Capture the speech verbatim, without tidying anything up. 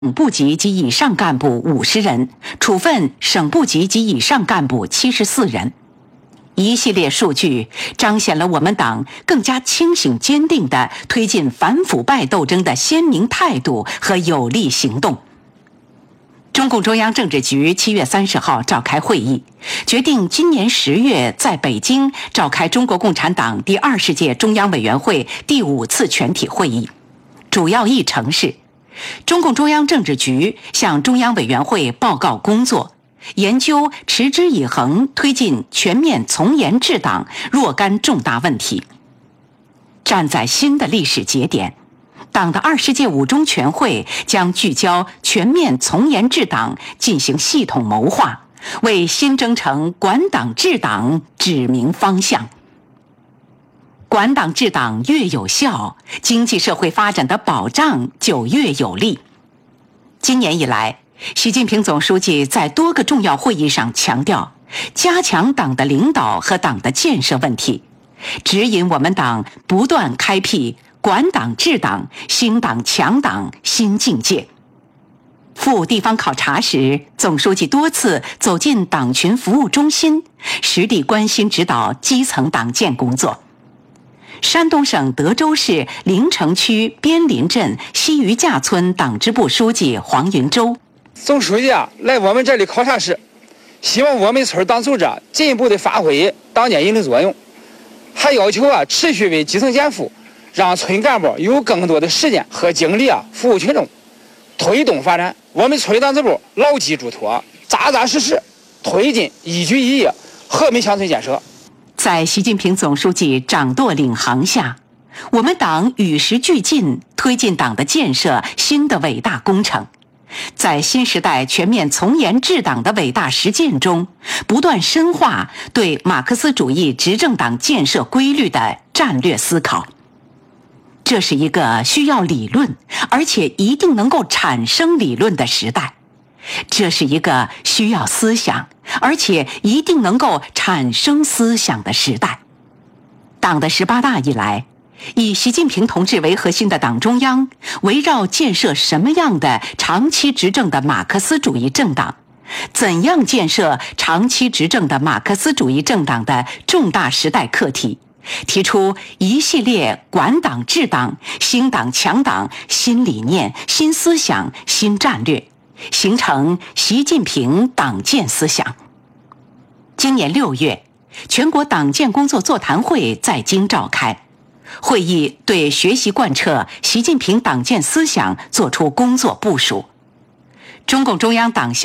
省部级及以上干部五十人，处分省部级及以上干部七十四人。一系列数据彰显了我们党更加清醒坚定地推进反腐败斗争的鲜明态度和有力行动。中共中央政治局七月三十号召开会议，决定今年十月在北京召开中国共产党第二十届中央委员会第五次全体会议。主要议程是：中共中央政治局向中央委员会报告工作，研究持之以恒推进全面从严治党若干重大问题。站在新的历史节点，党的二十届五中全会将聚焦全面从严治党进行系统谋划，为新征程管党治党指明方向。管党治党越有效，经济社会发展的保障就越有力。今年以来，习近平总书记在多个重要会议上强调，加强党的领导和党的建设问题，指引我们党不断开辟管党治党、兴党强党新境界。赴地方考察时，总书记多次走进党群服务中心，实地关心指导基层党建工作。山东省德州市临城区边林镇西余架村党支部书记黄云洲： 总书记啊，来我们这里考察时，希望我们村党组织啊进一步的发挥党建引领作用，还要求啊持续为基层减负，让村干部有更多的时间和精力啊服务群众，推动发展我们村党支部牢记嘱托，扎扎实实推进一举一业和平乡村建设。 在习近平总书记掌舵领航下，我们党与时俱进，推进党的建设新的伟大工程。在新时代全面从严治党的伟大实践中，不断深化对马克思主义执政党建设规律的战略思考。这是一个需要理论，而且一定能够产生理论的时代。这是一个需要思想，而且一定能够产生思想的时代。党的十八大以来，以习近平同志为核心的党中央，围绕建设什么样的长期执政的马克思主义政党，怎样建设长期执政的马克思主义政党的重大时代课题，提出一系列管党治党、兴党强党新理念、新思想、新战略，形成习近平党建思想。今年六月，全国党建工作座谈会在京召开，会议对学习贯彻习近平党建思想作出工作部署。中共中央党校